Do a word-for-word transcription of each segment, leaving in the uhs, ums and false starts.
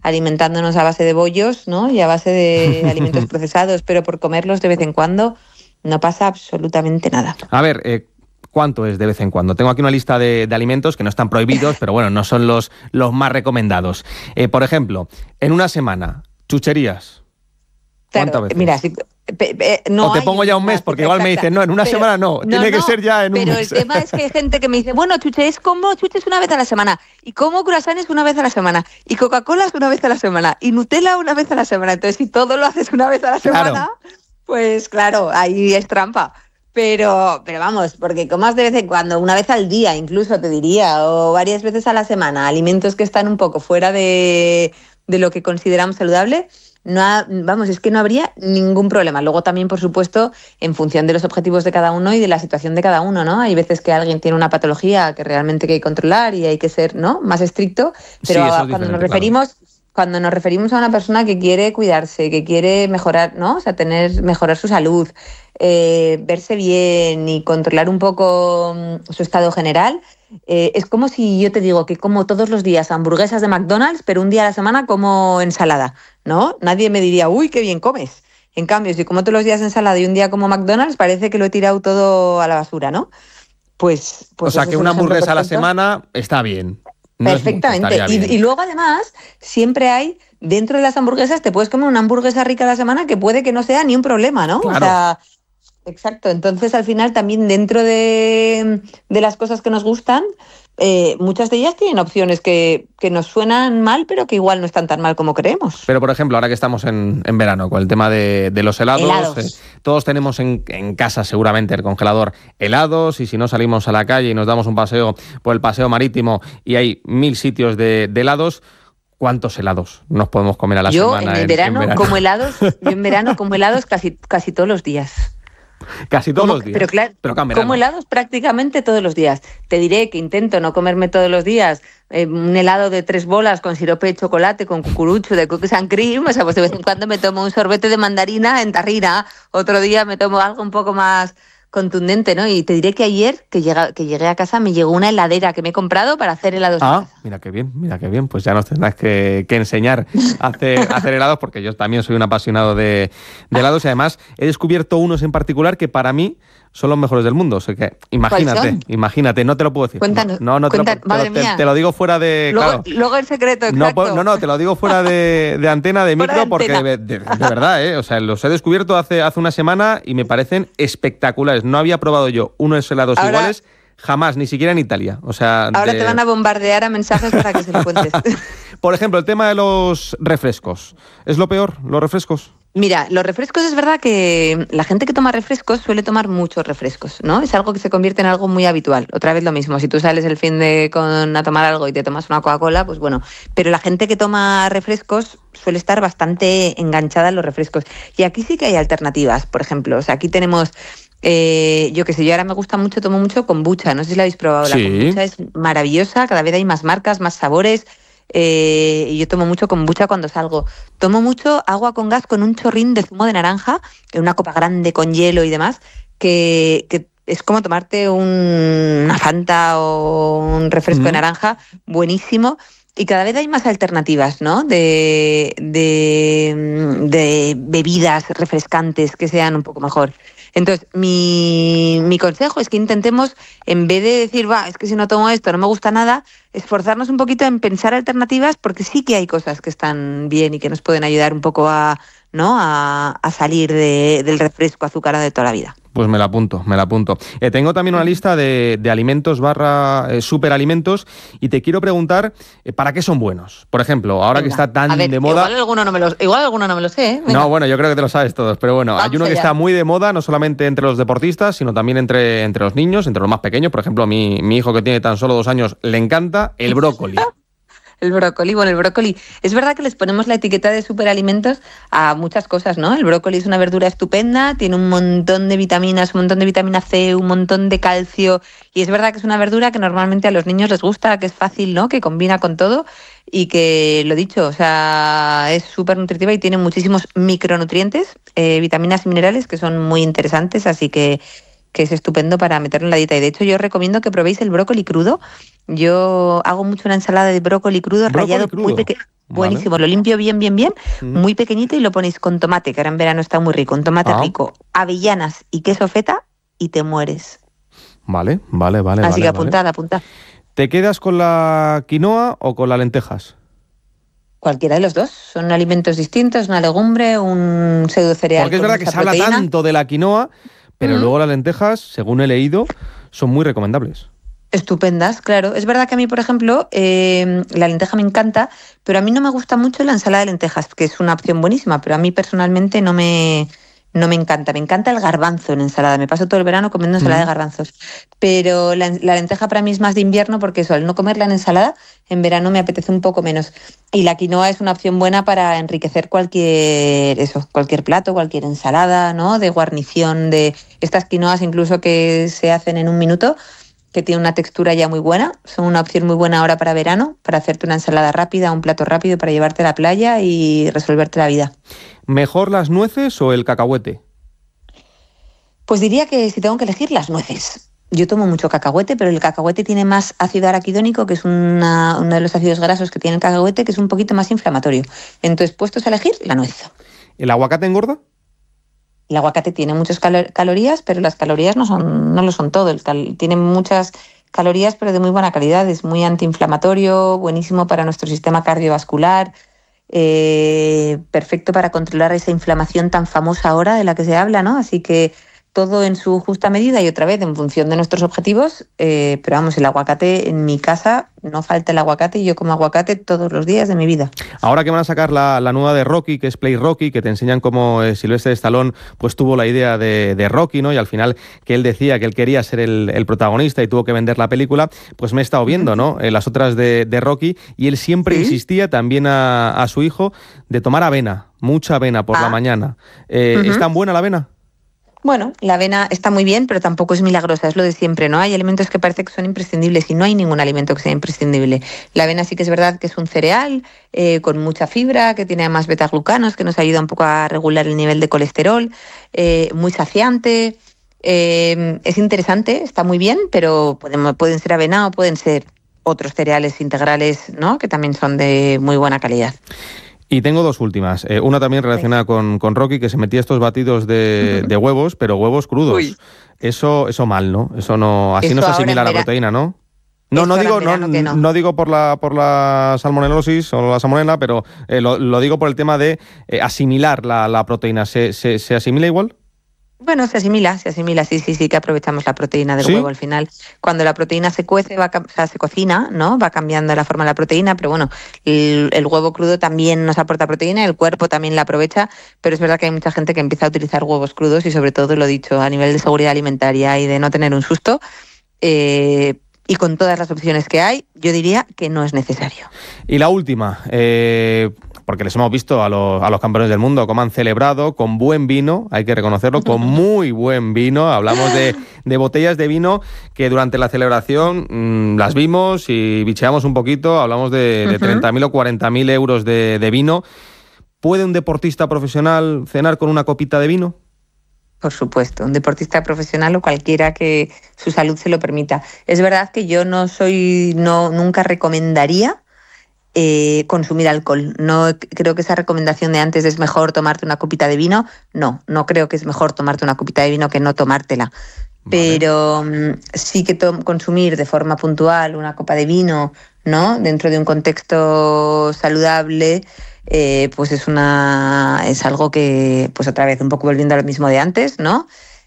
alimentándonos a base de bollos, ¿no? Y a base de alimentos procesados, pero por comerlos de vez en cuando no pasa absolutamente nada. A ver, eh, ¿cuánto es de vez en cuando? Tengo aquí una lista de, de alimentos que no están prohibidos, pero bueno, no son los, los más recomendados. Eh, por ejemplo, en una semana, chucherías. ¿Cuántas Claro, veces? mira, si, pe, pe, no o te hay pongo ya un mes, porque igual me dicen, no, en una pero, semana no, no, tiene que no, ser ya en un pero mes. Pero el tema es que hay gente que me dice, bueno, chuches, como chuches una vez a la semana, y como croissants una vez a la semana, y Coca-Cola una vez a la semana, y Nutella una vez a la semana. Entonces, si todo lo haces una vez a la semana, claro. Pues claro, ahí es trampa. Pero, pero vamos, porque comas de vez en cuando, una vez al día incluso te diría, o varias veces a la semana, alimentos que están un poco fuera de, de lo que consideramos saludable, no ha, vamos, es que no habría ningún problema. Luego también, por supuesto, en función de los objetivos de cada uno y de la situación de cada uno, ¿no? Hay veces que alguien tiene una patología que realmente hay que controlar y hay que ser, ¿no?, más estricto, pero sí, cuando nos referimos... Claro. Cuando nos referimos a una persona que quiere cuidarse, que quiere mejorar, ¿no? O sea, tener, mejorar su salud, eh, verse bien y controlar un poco su estado general, eh, es como si yo te digo que como todos los días hamburguesas de McDonald's, pero un día a la semana como ensalada, ¿no? Nadie me diría, uy, qué bien comes. En cambio, si como todos los días ensalada y un día como McDonald's, parece que lo he tirado todo a la basura, ¿no? Pues, pues o sea, que una hamburguesa a la semana está bien. No Perfectamente. Es, y, y luego, además, siempre hay, dentro de las hamburguesas, te puedes comer una hamburguesa rica a la semana que puede que no sea ni un problema, ¿no? Claro. O sea, exacto. Entonces, al final, también dentro de, de las cosas que nos gustan, eh, muchas de ellas tienen opciones que, que nos suenan mal, pero que igual no están tan mal como creemos. Pero, por ejemplo, ahora que estamos en, en verano, con el tema de, de los helados, helados. Eh, todos tenemos en, en casa seguramente el congelador helados, y si no salimos a la calle y nos damos un paseo por el paseo marítimo y hay mil sitios de, de helados, ¿cuántos helados nos podemos comer a la yo, semana? Yo en, en verano, verano como helados, yo en verano como helados casi, casi todos los días. Casi todos como, los días. Pero claro, pero como helados prácticamente todos los días. Te diré que intento no comerme todos los días eh, un helado de tres bolas con sirope de chocolate, con cucurucho, de cookies and cream. O sea, pues de vez en cuando me tomo un sorbete de mandarina en tarrina. Otro día me tomo algo un poco más contundente, ¿no? Y te diré que ayer, que, llega, que llegué a casa, me llegó una heladera que me he comprado para hacer helados. Ah, mira qué bien, mira qué bien. Pues ya nos tendrás que, que enseñar a hacer, a hacer helados, porque yo también soy un apasionado de, de helados, y además he descubierto unos en particular que para mí son los mejores del mundo. O sea que imagínate, imagínate, no te lo puedo decir. Cuéntanos. No, no te, cuéntanos, lo, te, lo, te, te lo digo fuera de... Luego, claro, luego el secreto, exacto. No, no, no, te lo digo fuera de, de antena, de micro, porque de, de, de verdad, ¿eh? O sea, los he descubierto hace, hace una semana y me parecen espectaculares. No había probado yo unos helados Ahora... iguales jamás, ni siquiera en Italia. O sea, ahora de... te van a bombardear a mensajes para que se lo cuentes. Por ejemplo, el tema de los refrescos. ¿Es lo peor, los refrescos? Mira, los refrescos es verdad que la gente que toma refrescos suele tomar muchos refrescos, ¿no? Es algo que se convierte en algo muy habitual. Otra vez lo mismo, si tú sales el fin de con a tomar algo y te tomas una Coca-Cola, pues bueno. Pero la gente que toma refrescos suele estar bastante enganchada en los refrescos. Y aquí sí que hay alternativas, por ejemplo. O sea, aquí tenemos... Eh, yo qué sé, yo ahora me gusta mucho, tomo mucho kombucha, no sé si la habéis probado. Sí. La kombucha es maravillosa, cada vez hay más marcas, más sabores, eh, y yo tomo mucho kombucha cuando salgo. Tomo mucho agua con gas con un chorrín de zumo de naranja, en una copa grande con hielo y demás, que, que es como tomarte un, una Fanta o un refresco mm. de naranja, buenísimo. Y cada vez hay más alternativas, ¿no? De, de, de bebidas refrescantes que sean un poco mejor. Entonces, mi, mi consejo es que intentemos, en vez de decir, va, es que si no tomo esto no me gusta nada, esforzarnos un poquito en pensar alternativas, porque sí que hay cosas que están bien y que nos pueden ayudar un poco a, ¿no? a, a salir de, del refresco azucarado de toda la vida. Pues me la apunto, me la apunto. Eh, tengo también una lista de, de alimentos barra eh, superalimentos, y te quiero preguntar eh, ¿para qué son buenos? Por ejemplo, ahora Venga, que está tan a ver, de moda... Igual alguno no me lo, igual alguno no me lo sé. ¿eh? No, bueno, yo creo que te lo sabes todos, pero bueno, Vamos hay uno allá. que está muy de moda, no solamente entre los deportistas, sino también entre, entre los niños, entre los más pequeños. Por ejemplo, a mi, mi hijo, que tiene tan solo dos años, le encanta el brócoli. El brócoli, bueno, el brócoli. Es verdad que les ponemos la etiqueta de superalimentos a muchas cosas, ¿no? El brócoli es una verdura estupenda, tiene un montón de vitaminas, un montón de vitamina C, un montón de calcio, y es verdad que es una verdura que normalmente a los niños les gusta, que es fácil, ¿no? Que combina con todo y que, lo dicho, o sea, es súper nutritiva y tiene muchísimos micronutrientes, eh, vitaminas y minerales que son muy interesantes, así que que es estupendo para meterlo en la dieta. Y de hecho yo os recomiendo que probéis el brócoli crudo. Yo hago mucho una ensalada de brócoli crudo, ¿Brócoli rallado crudo? muy pequeño. buenísimo. Vale. Lo limpio bien, bien, bien, Mm. muy pequeñito y lo ponéis con tomate, que ahora en verano está muy rico, un tomate Ah. rico, avellanas y queso feta y te mueres. Vale, vale, vale. Así vale, que vale. apuntad, apuntad. ¿Te quedas con la quinoa o con las lentejas? Cualquiera de los dos. Son alimentos distintos, una legumbre, un pseudo cereal. Porque es con verdad que mucha se habla proteína. tanto de la quinoa, pero Mm. luego las lentejas, según he leído, son muy recomendables. Estupendas, claro. Es verdad que a mí, por ejemplo, eh, la lenteja me encanta, pero a mí no me gusta mucho la ensalada de lentejas, que es una opción buenísima, pero a mí personalmente no me, no me encanta. Me encanta el garbanzo en ensalada. Me paso todo el verano comiendo ensalada Mm. de garbanzos. Pero la, la lenteja para mí es más de invierno porque eso, al no comerla en ensalada, en verano me apetece un poco menos. Y la quinoa es una opción buena para enriquecer cualquier, eso, cualquier plato, cualquier ensalada, ¿no? De guarnición, de estas quinoas incluso que se hacen en un minuto, que tiene una textura ya muy buena. Son una opción muy buena ahora para verano, para hacerte una ensalada rápida, un plato rápido para llevarte a la playa y resolverte la vida. ¿Mejor las nueces o el cacahuete? Pues diría que si tengo que elegir, las nueces. Yo tomo mucho cacahuete, pero el cacahuete tiene más ácido araquidónico, que es una, uno de los ácidos grasos que tiene el cacahuete, que es un poquito más inflamatorio. Entonces, puestos a elegir, la nuez. ¿El aguacate engorda? El aguacate tiene muchas calo- calorías, pero las calorías no son, no lo son todo. El cal- tiene muchas calorías, pero de muy buena calidad. Es muy antiinflamatorio, buenísimo para nuestro sistema cardiovascular, eh, perfecto para controlar esa inflamación tan famosa ahora de la que se habla, ¿no? Así que todo en su justa medida y otra vez en función de nuestros objetivos, eh, pero vamos, el aguacate en mi casa, no falta el aguacate y yo como aguacate todos los días de mi vida. Ahora que van a sacar la, la nueva de Rocky, que es Play Rocky, que te enseñan cómo eh, Sylvester Stallone pues tuvo la idea de, de Rocky, ¿no? Y al final que él decía que él quería ser el, el protagonista y tuvo que vender la película, pues me he estado viendo, ¿no? Eh, las otras de, de Rocky, y él siempre ¿Sí? insistía también a, a su hijo de tomar avena, mucha avena por Ah. la mañana. Eh, Ujú. ¿Es tan buena la avena? Bueno, la avena está muy bien, pero tampoco es milagrosa, es lo de siempre, ¿no? Hay alimentos que parece que son imprescindibles y no hay ningún alimento que sea imprescindible. La avena sí que es verdad que es un cereal eh, con mucha fibra, que tiene además betaglucanos, que nos ayuda un poco a regular el nivel de colesterol, eh, muy saciante, eh, es interesante, está muy bien, pero pueden, pueden ser avena o pueden ser otros cereales integrales, ¿no? Que también son de muy buena calidad. Y tengo dos últimas. Eh, una también relacionada con, con Rocky, que se metía estos batidos de, de huevos, pero huevos crudos. Uy. Eso, eso mal, ¿no? Eso no, así Eso no se ahora asimila en la vera- proteína, ¿no? No, Eso no ahora digo, en no, verano que no. no digo por la por la salmonelosis o la salmonela, pero eh, lo, lo digo por el tema de eh, asimilar la, la proteína. ¿Se, se, ¿Se asimila igual? Bueno, se asimila, se asimila, sí, sí, sí, que aprovechamos la proteína del ¿Sí? huevo al final. Cuando la proteína se cuece, va, cam- o sea, se cocina, ¿no? Va cambiando la forma de la proteína, pero bueno, el, el huevo crudo también nos aporta proteína, el cuerpo también la aprovecha, pero es verdad que hay mucha gente que empieza a utilizar huevos crudos y sobre todo, lo dicho, a nivel de seguridad alimentaria y de no tener un susto, eh, y con todas las opciones que hay, yo diría que no es necesario. Y la última, eh, porque les hemos visto a los, a los campeones del mundo cómo han celebrado con buen vino, hay que reconocerlo, con muy buen vino. Hablamos de, de botellas de vino que durante la celebración mmm, las vimos y bicheamos un poquito, hablamos de, de treinta mil o cuarenta mil euros de, de vino. ¿Puede un deportista profesional cenar con una copita de vino? Por supuesto, un deportista profesional o cualquiera que su salud se lo permita. Es verdad que yo no soy, no nunca recomendaría eh, consumir alcohol. No creo que esa recomendación de antes es mejor tomarte una copita de vino. No, no creo que es mejor tomarte una copita de vino que no tomártela. Vale. Pero um, sí que to- consumir de forma puntual una copa de vino, ¿no? Dentro de un contexto saludable. Eh, pues es una es algo que, pues otra vez, un poco volviendo a lo mismo de antes, ¿no?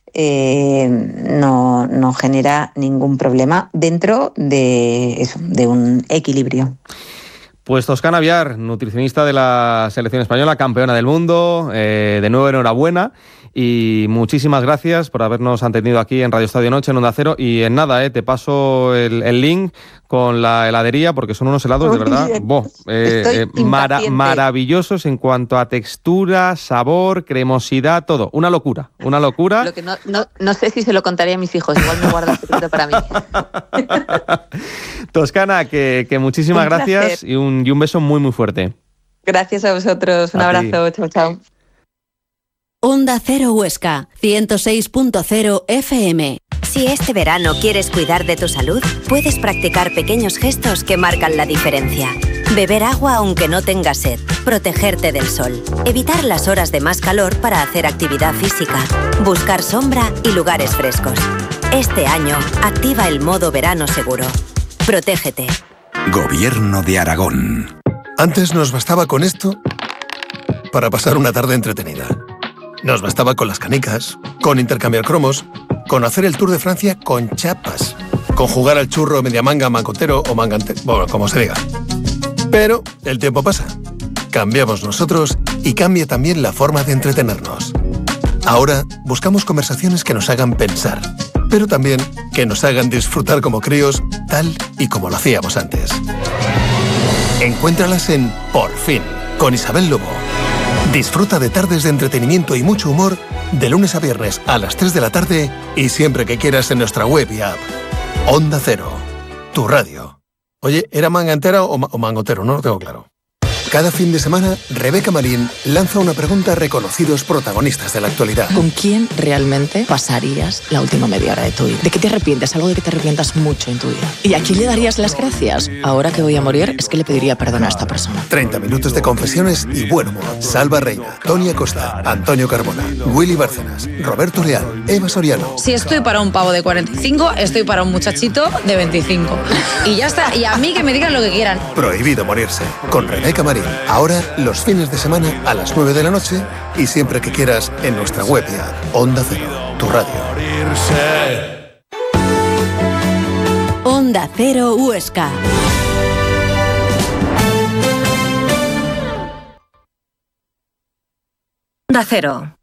Eh, no, no genera ningún problema dentro de eso, de un equilibrio. Pues Toscana Viar, nutricionista de la selección española, campeona del mundo, eh, de nuevo enhorabuena y muchísimas gracias por habernos atendido aquí en Radio Estadio Noche, en Onda Cero, y en nada, eh, te paso el, el link con la heladería porque son unos helados de verdad boh, eh, eh, mara- maravillosos en cuanto a textura, sabor, cremosidad, todo, una locura, una locura. Lo que no, no, no sé si se lo contaría a mis hijos, igual me guardo el secreto para mí. Toscana, que, que muchísimas un gracias y un, y un beso muy muy fuerte. Gracias a vosotros, un a abrazo, chao, chao. Onda Cero Huesca, ciento seis punto cero F M. Si este verano quieres cuidar de tu salud, puedes practicar pequeños gestos que marcan la diferencia. Beber agua aunque no tengas sed. Protegerte del sol. Evitar las horas de más calor para hacer actividad física. Buscar sombra y lugares frescos. Este año, activa el modo verano seguro. Protégete. Gobierno de Aragón. Antes nos bastaba con esto para pasar una tarde entretenida. Nos bastaba con las canicas, con intercambiar cromos, con hacer el Tour de Francia con chapas, con jugar al churro media manga, mangotero o mangante, bueno, como se diga. Pero el tiempo pasa. Cambiamos nosotros y cambia también la forma de entretenernos. Ahora buscamos conversaciones que nos hagan pensar, pero también que nos hagan disfrutar como críos, tal y como lo hacíamos antes. Encuéntralas en Por Fin, con Isabel Lobo. Disfruta de tardes de entretenimiento y mucho humor de lunes a viernes a las tres de la tarde y siempre que quieras en nuestra web y app. Onda Cero, tu radio. Oye, ¿era manga entera o, ma- o mangotero? No lo tengo claro. Cada fin de semana, Rebeca Marín lanza una pregunta a reconocidos protagonistas de la actualidad. ¿Con quién realmente pasarías la última media hora de tu vida? ¿De qué te arrepientes? Algo de que te arrepientas mucho en tu vida. ¿Y a quién le darías las gracias? Ahora que voy a morir, es que le pediría perdón a esta persona. treinta minutos de confesiones y buen humor. Salva Reina, Tony Acosta, Antonio Carbona, Willy Bárcenas, Roberto Leal, Eva Soriano. Si estoy para un pavo de cuarenta y cinco, estoy para un muchachito de veinticinco. Y ya está. Y a mí que me digan lo que quieran. Prohibido morirse, con Rebeca Marín. Ahora, los fines de semana a las nueve de la noche y siempre que quieras en nuestra web y app. Onda Cero, tu radio. Onda Cero Huesca. Onda Cero.